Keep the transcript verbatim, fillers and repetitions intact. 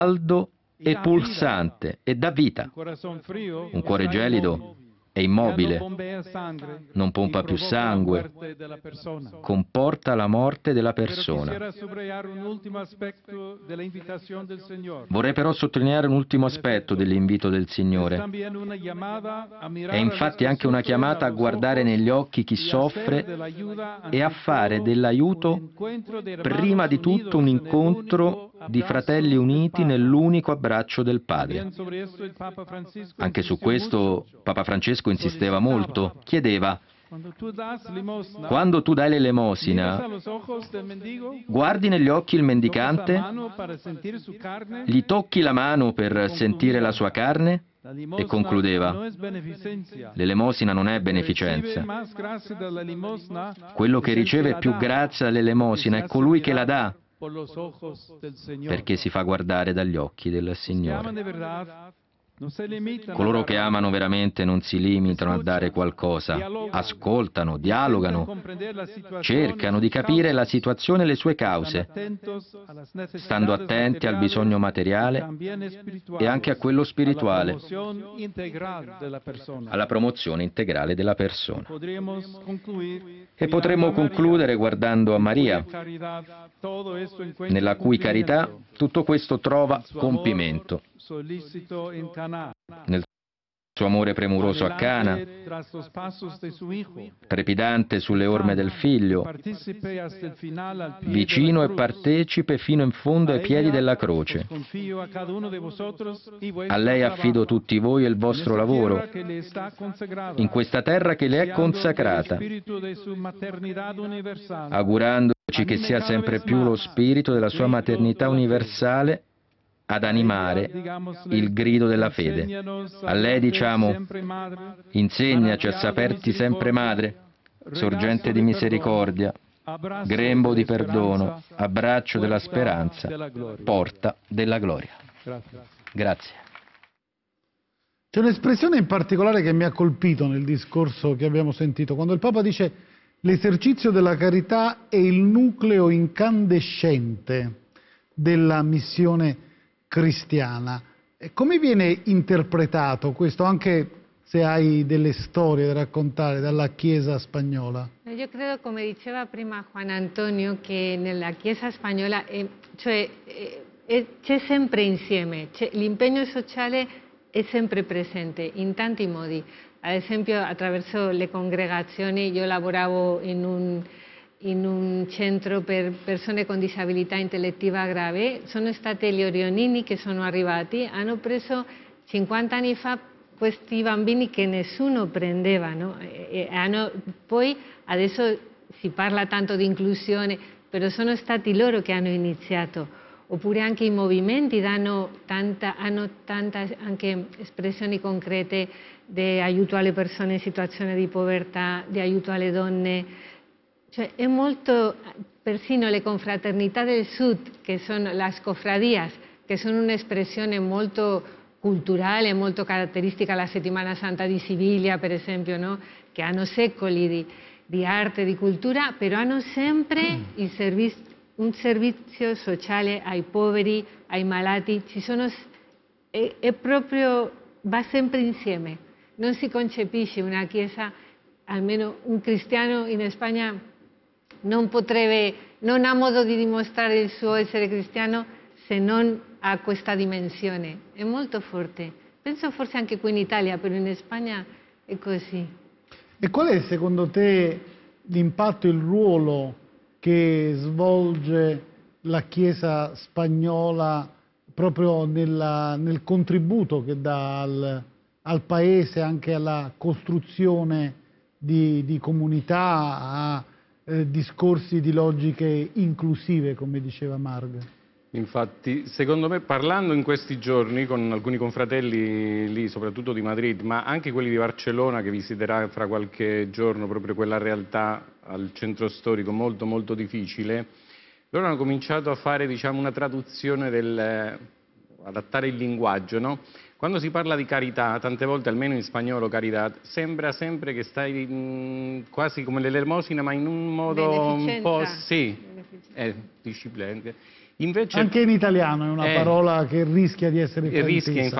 caldo e pulsante e dà vita. Un cuore gelido è immobile, non pompa più sangue, comporta la morte della persona. Vorrei però sottolineare un ultimo aspetto dell'invito del Signore. È infatti anche una chiamata a guardare negli occhi chi soffre e a fare dell'aiuto prima di tutto un incontro di fratelli uniti nell'unico abbraccio del Padre. Anche su questo Papa Francesco insisteva molto, chiedeva: quando tu dai l'elemosina, guardi negli occhi il mendicante, gli tocchi la mano per sentire la sua carne? E concludeva: l'elemosina non è beneficenza. Quello che riceve più grazia dall'elemosina è colui che la dà, perché si fa guardare dagli occhi del Signore. Coloro che amano veramente non si limitano a dare qualcosa, ascoltano, dialogano, cercano di capire la situazione e le sue cause, stando attenti al bisogno materiale e anche a quello spirituale, alla promozione integrale della persona. E potremmo concludere guardando a Maria, nella cui carità tutto questo trova compimento. Nel suo amore premuroso a Cana, trepidante sulle orme del figlio, vicino e partecipe fino in fondo ai piedi della croce. A lei affido tutti voi e il vostro lavoro, in questa terra che le è consacrata, augurandoci che sia sempre più lo spirito della sua maternità universale ad animare il grido della fede. A lei diciamo: insegnaci a saperti sempre madre, sorgente di misericordia, grembo di perdono, abbraccio della speranza, porta della gloria. Grazie. C'è un'espressione in particolare che mi ha colpito nel discorso che abbiamo sentito, quando il Papa dice: l'esercizio della carità è il nucleo incandescente della missione cristiana. E come viene interpretato questo, anche se hai delle storie da raccontare dalla Chiesa spagnola? Io credo, come diceva prima Juan Antonio, che nella Chiesa spagnola eh, cioè, eh, c'è sempre insieme, l'impegno sociale è sempre presente in tanti modi. Ad esempio, attraverso le congregazioni, io lavoravo in un in un centro per persone con disabilità intellettiva grave. Sono stati gli orionini che sono arrivati, hanno preso cinquanta anni fa questi bambini che nessuno prendeva, no? E hanno, poi adesso si parla tanto di inclusione, però sono stati loro che hanno iniziato. Oppure anche i movimenti danno tanta, hanno tante anche espressioni concrete di aiuto alle persone in situazione di povertà, di aiuto alle donne. Cioè, è molto, persino le confraternità del Sud, che sono las cofradías, che sono un'espressione molto culturale, molto caratteristica alla Settimana Santa di Siviglia, per esempio, no? Che hanno secoli di, di arte, di cultura, però hanno sempre il servizio, un servizio sociale ai poveri, ai malati. Ci sono, è, è proprio, va sempre insieme. Non si concepisce una chiesa, almeno un cristiano in Spagna non potrebbe, non ha modo di dimostrare il suo essere cristiano se non ha questa dimensione. È molto forte. Penso forse anche qui in Italia, però in Spagna è così. E qual è secondo te l'impatto, il ruolo che svolge la Chiesa spagnola proprio nella, nel contributo che dà al, al Paese, anche alla costruzione di, di comunità, a Eh, discorsi di logiche inclusive, come diceva Marg? Infatti, secondo me, parlando in questi giorni con alcuni confratelli lì, soprattutto di Madrid, ma anche quelli di Barcellona, che visiterà fra qualche giorno proprio quella realtà al centro storico molto molto difficile, loro hanno cominciato a fare, diciamo, una traduzione del, adattare il linguaggio, no? Quando si parla di carità, tante volte, almeno in spagnolo carità, sembra sempre che stai mh, quasi come l'elemosina, ma in un modo un po' sì, è disciplina. Invece, anche in italiano è una eh, parola che rischia di essere fraintesa. Rischia